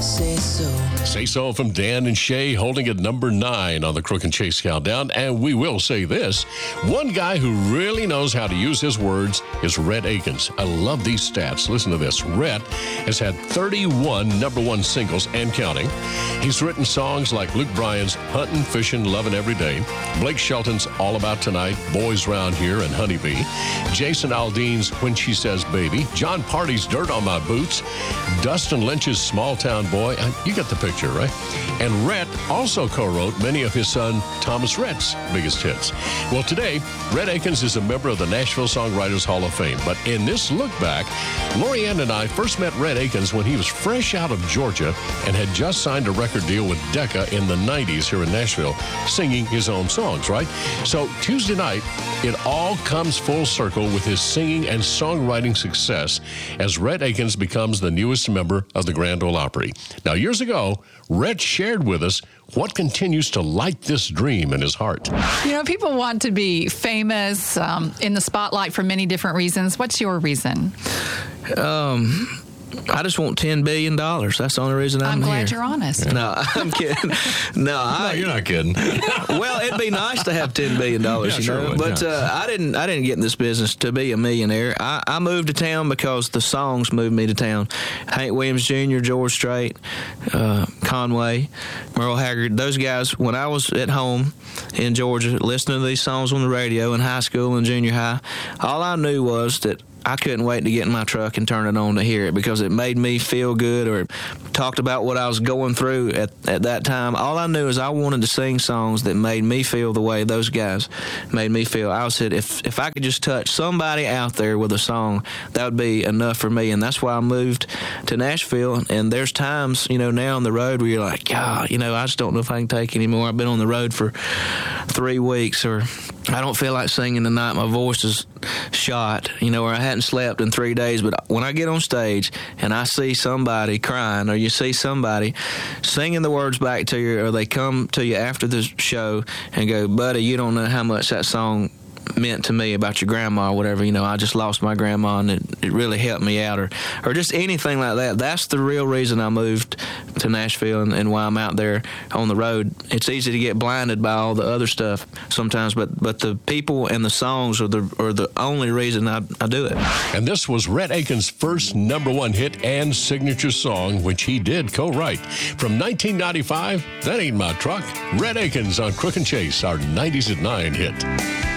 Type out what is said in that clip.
Say so. Say So from Dan and Shay, holding at number 9 on the Crook and Chase Countdown. And we will say this, one guy who really knows how to use his words is Rhett Akins. I love these stats. Listen to this. Rhett has had 31 number 1 singles and counting. He's written songs like Luke Bryan's Huntin', Fishin', Lovin' Every Day, Blake Shelton's All About Tonight, Boys Round Here, and Honeybee, Jason Aldean's When She Says Baby, John Party's Dirt on My Boots, Dustin Lynch's Small Town Boy. You got the picture, right? And Rhett also co-wrote many of his son Thomas Rhett's biggest hits. Well, today, Rhett Akins is a member of the Nashville Songwriters Hall of Fame. But in this look back, Lorianne and I first met Rhett Akins when he was fresh out of Georgia and had just signed a record deal with Decca in the 90s here in Nashville, singing his own songs, right? So Tuesday night, it all comes full circle with his singing and songwriting success as Rhett Akins becomes the newest member of the Grand Ole Opry. Now, years ago, Rhett shared with us what continues to light this dream in his heart. You know, people want to be famous, in the spotlight for many different reasons. What's your reason? I just want $10 billion. That's the only reason I'm here. glad you're honest. No, I'm kidding. No, you're not kidding. Well, it'd be nice to have $10 billion, sure would, But I didn't get in this business to be a millionaire. I moved to town because the songs moved me to town. Hank Williams Jr., George Strait, Conway, Merle Haggard, those guys, when I was at home in Georgia listening to these songs on the radio in high school and junior high, all I knew was that I couldn't wait to get in my truck and turn it on to hear it because it made me feel good or talked about what I was going through at that time. All I knew is I wanted to sing songs that made me feel the way those guys made me feel. I said, if I could just touch somebody out there with a song, that would be enough for me. And that's why I moved to Nashville. And there's times, now on the road where you're like, God, I just don't know if I can take anymore. I've been on the road for 3 weeks, or I don't feel like singing tonight. My voice is shot, or I hadn't slept in 3 days. But when I get on stage and I see somebody crying, or you see somebody singing the words back to you, or they come to you after the show and go, buddy, you don't know how much that song meant to me about your grandma or whatever, I just lost my grandma and it really helped me out, or just anything like that. That's the real reason I moved to Nashville and why I'm out there on the road. It's easy to get blinded by all the other stuff sometimes, but the people and the songs are the only reason I do it. And this was Rhett Akins' first number 1 hit and signature song, which he did co-write. From 1995, That Ain't My Truck, Rhett Akins on Crook and Chase, our 90s at 9 hit.